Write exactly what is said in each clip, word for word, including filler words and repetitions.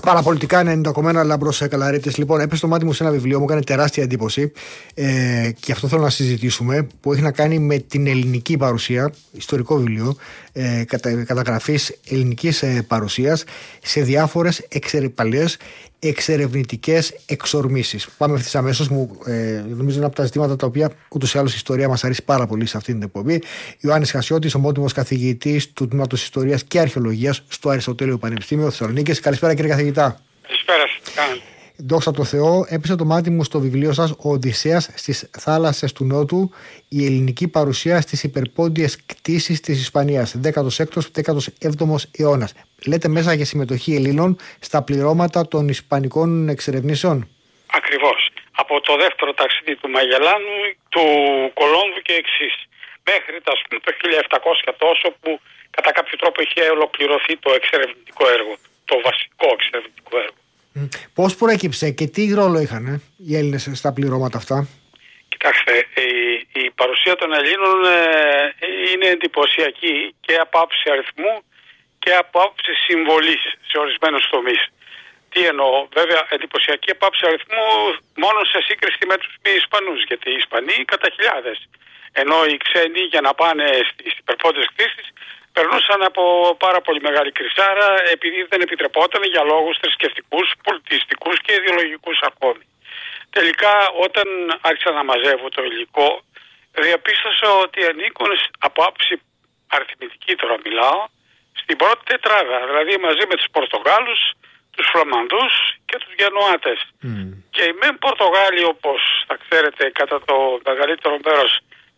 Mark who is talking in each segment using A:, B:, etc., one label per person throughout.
A: Παραπολιτικά ενενήντα κομμένα Λάμπρος Καλαρίτης. Λοιπόν, έπεσε το μάτι μου σε ένα βιβλίο, μου έκανε τεράστια εντύπωση ε, και αυτό θέλω να συζητήσουμε, που έχει να κάνει με την ελληνική παρουσία, ιστορικό βιβλίο, ε, κατα, καταγραφής ελληνικής ε, παρουσίας σε διάφορες εξερεπαλίες, εξερευνητικές εξορμήσεις. Πάμε ευθύς αμέσως. Μου, ε, νομίζω είναι από τα ζητήματα τα οποία ούτως ή άλλως η ιστορία μας αρέσει πάρα πολύ σε αυτή την εκπομπή. Ιωάννης Χασιώτης, ομότιμος καθηγητής του Τμήματος Ιστορίας και Αρχαιολογίας στο Αριστοτέλειο Πανεπιστήμιο Θεσσαλονίκης. Καλησπέρα, κύριε καθηγητά.
B: Καλησπέρα σας.
A: Δόξα τω Θεώ, έπεσε το μάτι μου στο βιβλίο σας «Ο Οδυσσέας στις θάλασσες του Νότου, η ελληνική παρουσία στις υπερπόντιες κτίσεις της Ισπανίας, δέκατος έκτος με δέκατος έβδομος αιώνας». Λέτε μέσα για συμμετοχή Ελλήνων στα πληρώματα των Ισπανικών εξερευνήσεων.
B: Ακριβώς. Από το δεύτερο ταξίδι του Μαγελάνου, του Κολόμβου και εξής. Μέχρι το χίλια επτακόσια τόσο, που κατά κάποιο τρόπο είχε ολοκληρωθεί το εξερευνητικό έργο, το βασικό εξερευνητικό έργο.
A: Πώς προέκυψε και τι ρόλο είχαν ε, οι Έλληνες στα πληρώματα αυτά?
B: Κοιτάξτε, η, η παρουσία των Ελλήνων ε, είναι εντυπωσιακή και από άψη αριθμού και από άψη συμβολής σε ορισμένους τομείς. Τι εννοώ? Βέβαια, εντυπωσιακή από άψη αριθμού μόνο σε σύγκριση με τους μη Ισπανούς, γιατί οι Ισπανοί κατά χιλιάδες, ενώ οι ξένοι για να πάνε στις υπερπόντιες κτίσεις περνούσαν από πάρα πολύ μεγάλη κρυσάρα, επειδή δεν επιτρεπόταν για λόγους θρησκευτικούς, πολιτιστικούς και ιδεολογικούς ακόμη. Τελικά, όταν άρχισα να μαζεύω το υλικό, διαπίστωσα ότι ανήκουν από άψη αριθμητική, τώρα μιλάω, στην πρώτη τετράδα, δηλαδή μαζί με τους Πορτογάλους, τους Φλαμανδούς και τους Γενουάτες. Mm. Και οι μεν Πορτογάλοι, όπως θα ξέρετε, κατά το μεγαλύτερο μέρος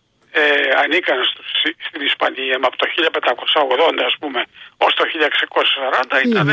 B: Ε, ανήκαν στους, στην Ισπανία από το χίλια πεντακόσια ογδόντα, ας πούμε, ως το χίλια εξακόσια σαράντα ήταν,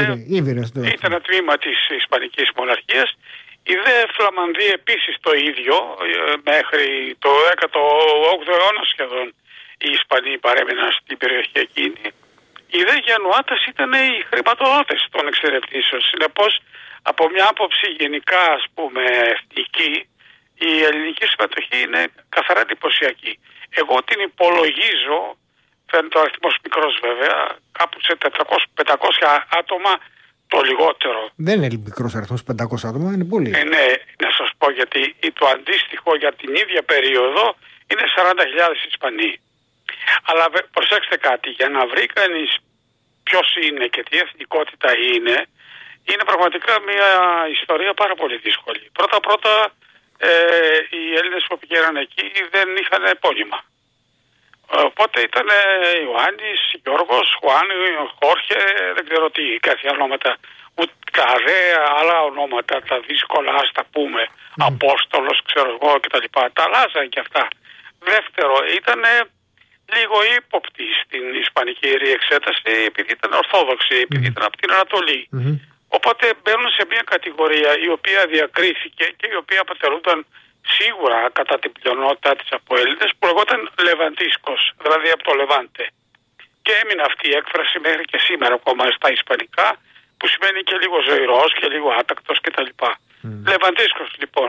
B: ήταν τμήμα της Ισπανικής Μοναρχίας. Οι δε Φλαμανδοί επίσης το ίδιο, μέχρι το δέκατο όγδοο αιώνα σχεδόν οι Ισπανοί παρέμειναν στην περιοχή εκείνη. Οι δε Γενουάτες ήταν οι χρηματοδότες των εξερευνήσεων. Συνεπώς, από μια άποψη γενικά, ας πούμε, εθνική, η ελληνική συμμετοχή είναι καθαρά εντυπωσιακή. Εγώ την υπολογίζω, φαίνεται ο αριθμός μικρός βέβαια, κάπου σε τετρακόσια με πεντακόσια άτομα το λιγότερο.
A: Δεν είναι μικρός αριθμός, πεντακόσια άτομα, είναι πολύ.
B: Ε, ναι, να σας πω, γιατί το αντίστοιχο για την ίδια περίοδο είναι σαράντα χιλιάδες Ισπανοί. Αλλά προσέξτε κάτι, για να βρει κανείς ποιος είναι και τι εθνικότητα είναι, είναι πραγματικά μια ιστορία πάρα πολύ δύσκολη. Πρώτα-πρώτα, Ε, οι Έλληνες που πηγαίναν εκεί δεν είχαν επώνυμα. Οπότε ήταν Ιωάννης, Γιώργος, Χουάνι, Χόρχε, δεν ξέρω τι, κάτι ονόματα, ούτε καδέ, άλλα ονόματα, τα δύσκολα, ας τα πούμε, mm. Απόστολος, ξέρω εγώ κτλ. Τα αλλάζαν και αυτά. Δεύτερο, ήταν λίγο ύποπτη στην Ισπανική Ιερή Εξέταση, επειδή ήταν Ορθόδοξη, επειδή mm. ήταν από την Ανατολή. Mm-hmm. Οπότε μπαίνουν σε μια κατηγορία η οποία διακρίθηκε και η οποία αποτελούνταν σίγουρα κατά την πλειονότητα της από Έλληνες, που λεγόταν Λεβαντίσκος, δηλαδή από το Λεβάντε. Και έμεινε αυτή η έκφραση μέχρι και σήμερα ακόμα στα ισπανικά, που σημαίνει και λίγο ζωηρός και λίγο άτακτος κτλ. Mm. Λεβαντίσκος λοιπόν.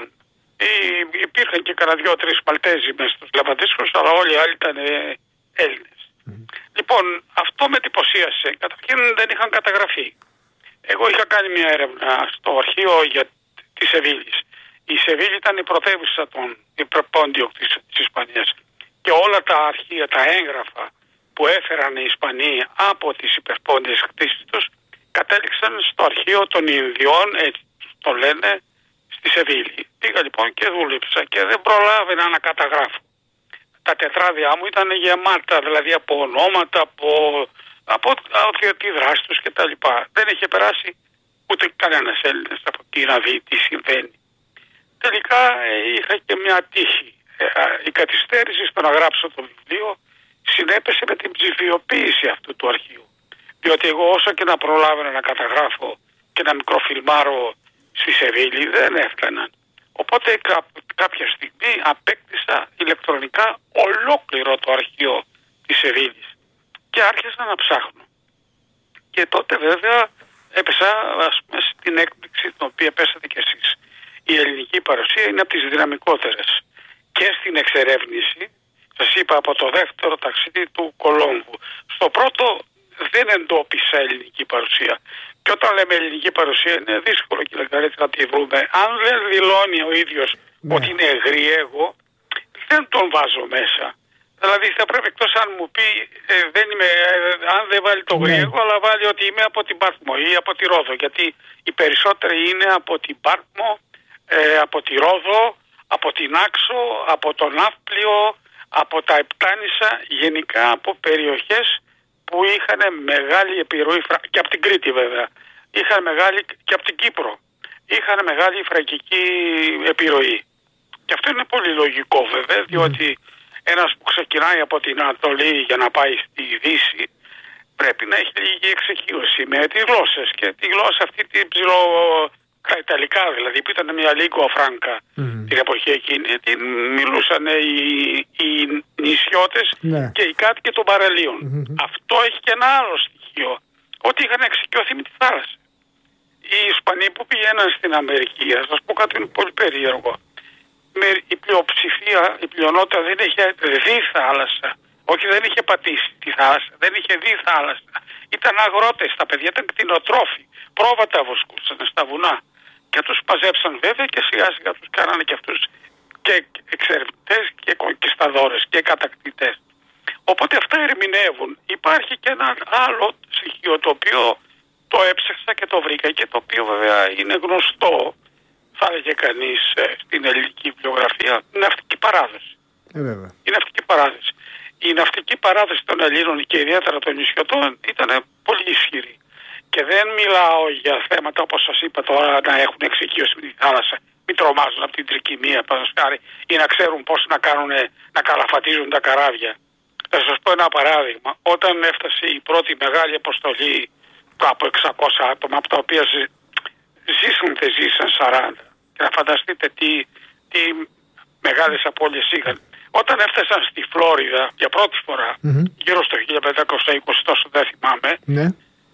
B: Υπήρχαν και κανένα δυο-τρεις Μαλτέζοι μέσα στους Λεβαντίσκους, αλλά όλοι οι άλλοι ήταν Έλληνες. Mm. Λοιπόν, αυτό με εντυπωσίασε. Καταρχήν δεν είχαν καταγραφεί. Εγώ είχα κάνει μια έρευνα στο αρχείο για τη Σεβίλης. Η Σεβίλη ήταν η πρωτεύουσα των υπερπόντιων της Ισπανίας και όλα τα αρχεία, τα έγγραφα που έφεραν οι Ισπανοί από τις υπερπόντιες κτίσεις τους κατέληξαν στο αρχείο των Ινδιών, έτσι το λένε, στη Σεβίλη. Πήγα λοιπόν και δούλεψα και δεν προλάβαινα να καταγράφω. Τα τετράδια μου ήταν γεμάτα, δηλαδή από ονόματα, από... από τη δράση τους και τα λοιπά. Δεν είχε περάσει ούτε κανένας Έλληνας από εκεί να δει τι συμβαίνει. Τελικά ε, είχα και μια τύχη. Ε, η καθυστέρηση στο να γράψω το βιβλίο συνέπεσε με την ψηφιοποίηση αυτού του αρχείου. Διότι εγώ όσο και να προλάβαινα να καταγράφω και να μικροφιλμάρω στη Σεβίλη δεν έφταναν. Οπότε κά, κάποια στιγμή απέκτησα ηλεκτρονικά ολόκληρο το αρχείο της Σεβίλης. Και άρχισα να ψάχνω. Και τότε βέβαια έπεσα, ας πούμε, στην έκπληξη την οποία πέσατε κι εσείς. Η ελληνική παρουσία είναι από τις δυναμικότερες. Και στην εξερεύνηση, σας είπα από το δεύτερο ταξίδι του Κολόμβου. Στο πρώτο δεν εντόπισα ελληνική παρουσία. Και όταν λέμε ελληνική παρουσία είναι δύσκολο, κύριε Καρέτση, να τη βρούμε. Αν δεν δηλώνει ο ίδιος ναι. ότι είναι γριέγο, δεν τον βάζω μέσα. Δηλαδή θα πρέπει, εκτός αν μου πει ε, δεν είμαι, ε, αν δεν βάλει το γριέγο, ναι. αλλά βάλει ότι είμαι από την Πάρκμο ή από τη Ρόδο. Γιατί οι περισσότεροι είναι από την Πάρκμο, ε, από τη Ρόδο, από την Άξο, από τον Ναύπλιο, από τα Επτάνησα, γενικά από περιοχές που είχαν μεγάλη επιρροή, και από την Κρήτη βέβαια, είχαν μεγάλη, και από την Κύπρο, είχαν μεγάλη φραγκική επιρροή. Και αυτό είναι πολύ λογικό βέβαια, διότι mm. ένας που ξεκινάει από την Ανατολή για να πάει στη Δύση πρέπει να έχει λίγη εξοικείωση με τις γλώσσες, και τη γλώσσα αυτή την ψηλό, τα Ιταλικά δηλαδή, που ήταν μια lingua franca mm. την εποχή εκείνη, την μιλούσαν οι, οι νησιώτες yeah. και οι κάτοικοι των παραλίων. Mm-hmm. Αυτό έχει και ένα άλλο στοιχείο, ότι είχαν εξοικειωθεί με τη θάλασσα. Οι Ισπανοί που πηγαίναν στην Αμερική, θα σας πω κάτι είναι πολύ περίεργο, με η πλειοψηφία, η πλειονότητα δεν είχε δει θάλασσα. Όχι, δεν είχε πατήσει τη θάλασσα, δεν είχε δει θάλασσα. Ήταν αγρότες, τα παιδιά ήταν κτηνοτρόφοι, πρόβατα βοσκούσαν στα βουνά. Και τους παζέψαν βέβαια και σιγά σιγά τους κάνανε και αυτούς και εξερευνητές και κονκισταδόρες και κατακτητές. Οπότε αυτά ερμηνεύουν. Υπάρχει και ένα άλλο στοιχείο το οποίο το έψαξα και το βρήκα και το οποίο βέβαια είναι γνωστό, θα έλεγε κανείς, στην ελληνική βιβλιογραφία, η ναυτική παράδοση.
A: Ε, βέβαια.
B: Η ναυτική παράδοση. Η ναυτική παράδοση των Ελλήνων και ιδιαίτερα των νησιωτών ήταν πολύ ισχυρή. Και δεν μιλάω για θέματα όπως σας είπα τώρα να έχουν εξοικείωση με τη θάλασσα, μην τρομάζουν από την τρικυμία παραδοσιακά ή να ξέρουν πώς να, κάνουν, να καλαφατίζουν τα καράβια. Θα σας πω ένα παράδειγμα. Όταν έφτασε η πρώτη μεγάλη αποστολή από εξακόσια άτομα, από τα οποία ζη, ζήσαν δεν ζήσαν σαράντα, και να φανταστείτε τι, τι μεγάλες απώλειες είχαν. Όταν έφτασαν στη Φλόριδα για πρώτη φορά, mm-hmm. γύρω στο χίλια πεντακόσια είκοσι, τόσο δεν θυμάμαι,
A: ναι.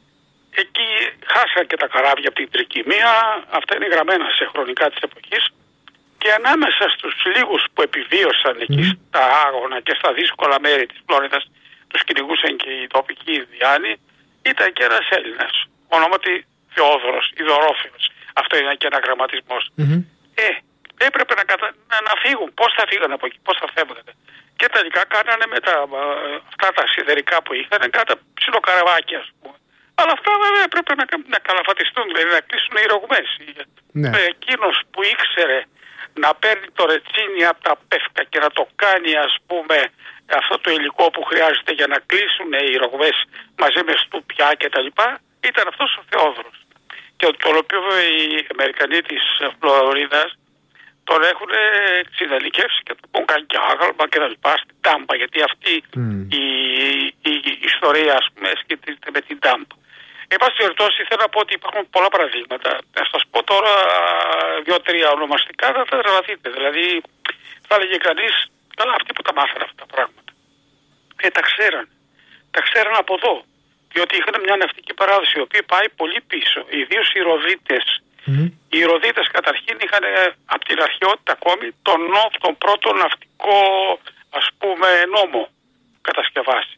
B: εκεί χάσαν και τα καράβια από την τρικυμία, αυτά είναι γραμμένα σε χρονικά της εποχής, και ανάμεσα στους λίγους που επιβίωσαν εκεί mm. στα άγωνα και στα δύσκολα μέρη της Φλόριδας, τους κυνηγούσαν και οι τοπικοί Ινδιάνοι, ήταν και ένας Έλληνας, ονόματι Θεόδωρος ή Δωρόφεος. Αυτό είναι και ένα γραμματισμός. Mm-hmm. Ε, έπρεπε να, κατα... να φύγουν. Πώς θα φύγανε από εκεί, πώς θα φεύγανε. Και τελικά κάνανε με τα, αυτά τα σιδερικά που είχαν, κάτα ψιλοκαραβάκια, ας πούμε. Αλλά αυτά βέβαια έπρεπε να, να καλαφατιστούν, δηλαδή να κλείσουν οι ρογμές. Ναι. Εκείνος που ήξερε να παίρνει το ρετσίνι από τα πεύκα και να το κάνει, ας πούμε, αυτό το υλικό που χρειάζεται για να κλείσουν οι ρογμές μαζί με στουπιά κτλ. Ήταν αυτός ο Θεόδωρος. Και τον οποίο οι Αμερικανοί της Φλωρίδας τον έχουν συνελικεύσει και τον κάνει και άγαλμα και τα λοιπά στην Τάμπα, γιατί αυτή mm. η, η, η ιστορία, ας πούμε, σχετίζεται με την Τάμπα. Εν πάση περιπτώσει, θέλω να πω ότι υπάρχουν πολλά παραδείγματα. Να σας πω τώρα δύο-τρία ονομαστικά, θα τα τραβαθείτε. Δηλαδή, θα έλεγε κανείς, καλά, αυτοί που τα μάθανε αυτά τα πράγματα. Ε, τα ξέραν. Τα ξέραν από εδώ. Διότι είχαν μια ναυτική παράδοση, η οποία πάει πολύ πίσω. Ιδίως οι Ροδίτες. Mm-hmm. Οι Ροδίτες καταρχήν είχαν από την αρχαιότητα ακόμη τον, τον πρώτο ναυτικό, ας πούμε, νόμο κατασκευάσει.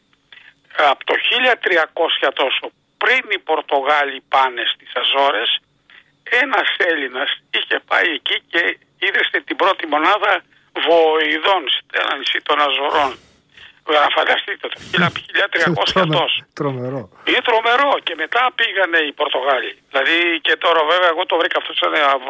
B: Από το χίλια τριακόσια τόσο, πριν οι Πορτογάλοι πάνε στις Αζόρες, ένας Έλληνας είχε πάει εκεί και ίδρυσε την πρώτη μονάδα βοηδών σε ένα νησί των Αζωρών. Να φανταστείτε το χίλια τριακόσια τόσο.
A: Τρομερό.
B: Είναι τρομερό. Και μετά πήγανε οι Πορτογάλοι. Δηλαδή και τώρα βέβαια εγώ το βρήκα αυτό σαν ένα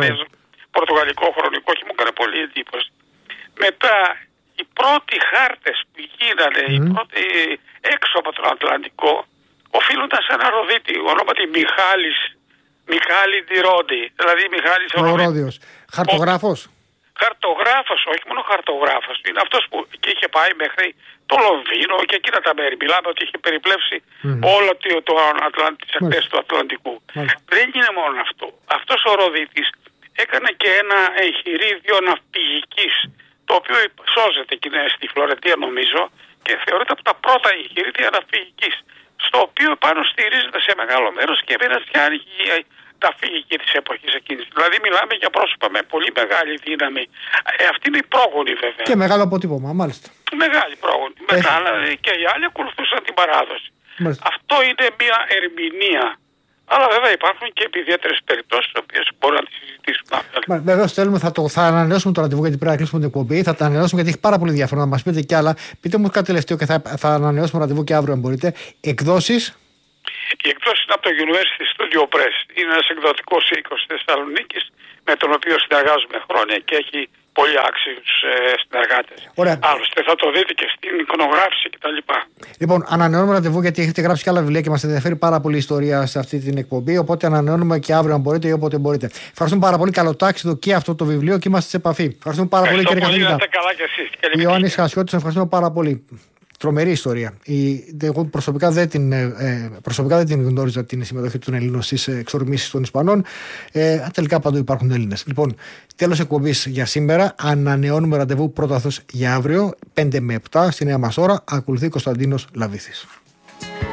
B: πορτογαλικό χρονικό και μου έκανε πολύ εντύπωση. Μετά οι πρώτοι χάρτες που γίνανε, mm. οι πρώτοι έξω από τον Ατλαντικό, οφείλονταν σε ένα Ροδίτη, ονόματι Μιχάλης, Μιχάλη Ντιρόντι. Δηλαδή Μιχάλης
A: ο Ρόδιος. Χαρτογράφος.
B: Χαρτογράφος, όχι μόνο χαρτογράφος. Είναι αυτός που και είχε πάει μέχρι το Λονδίνο και εκείνα τα μέρη. Μιλάμε ότι είχε περιπλέψει mm. όλο το, το Ατλαντι, τις ακτές του Ατλαντικού. Mm. Δεν είναι μόνο αυτό. Αυτός ο Ροδίτης έκανε και ένα εγχειρίδιο ναυπηγικής, το οποίο σώζεται και είναι στη Φλωρεντία νομίζω και θεωρείται από τα πρώτα εγχειρίδια ναυπηγικής, στο οποίο πάνω στηρίζεται σε μεγάλο μέρος και ένα φτιάχνει τα φυγική της εποχής εκείνης. Δηλαδή μιλάμε για πρόσωπα με πολύ μεγάλη δύναμη. Ε, αυτή είναι η πρόγονη βέβαια.
A: Και μεγάλο αποτύπωμα, μάλιστα.
B: Μεγάλη πρόγονη. Ε. Μετά και οι άλλοι ακολουθούσαν την παράδοση. Μάλιστα. Αυτό είναι μια ερμηνεία. Αλλά βέβαια βέβαια υπάρχουν και ιδιαίτερες περιπτώσεις, τις οποίες μπορούμε να τις συζητήσουμε.
A: Βεβαίως θέλουμε, θα, το, θα ανανεώσουμε το ραντεβού γιατί πρέπει να κλείσουμε την εκπομπή. Θα τα ανανεώσουμε γιατί έχει πάρα πολύ ενδιαφέρον να μας πείτε κι άλλα. Πείτε μου κάτι τελευταίο και θα, θα ανανεώσουμε ραντεβού και αύριο, αν μπορείτε. Εκδόσεις.
B: Η εκδόση είναι από το University Studio Press. Είναι ένας εκδοτικός οίκος της Θεσσαλονίκης με τον οποίο συνεργάζομαι χρόνια και έχει πολύ άξιους ε, συνεργάτες.
A: Ωραία.
B: Άλλωστε θα το δείτε και στην εικονογράφηση κτλ.
A: Λοιπόν, ανανεώνουμε ραντεβού γιατί έχετε γράψει και άλλα βιβλία και μας ενδιαφέρει πάρα πολύ η ιστορία σε αυτή την εκπομπή. Οπότε ανανεώνουμε και αύριο, αν μπορείτε ή όποτε μπορείτε. Ευχαριστούμε πάρα πολύ. Καλοτάξιδο και αυτό το βιβλίο και είμαστε σε επαφή. Ευχαριστούμε πάρα πολύ, κύριε Καθηγητά.
B: Καλά και εσείς.
A: Ιωάννης Χασιώτης, ευχαριστούμε πάρα πολύ. Τρομερή ιστορία. Η, εγώ προσωπικά δεν, την, ε, προσωπικά δεν την γνώριζα την συμμετοχή των Ελλήνων στις εξορμήσεις των Ισπανών. Ε, τελικά παντού υπάρχουν Έλληνες. Λοιπόν, τέλος εκπομπής για σήμερα. Ανανεώνουμε ραντεβού πρώτο για αύριο, πέντε με επτά στη νέα μας ώρα. Ακολουθεί Κωνσταντίνος Λαβίθης.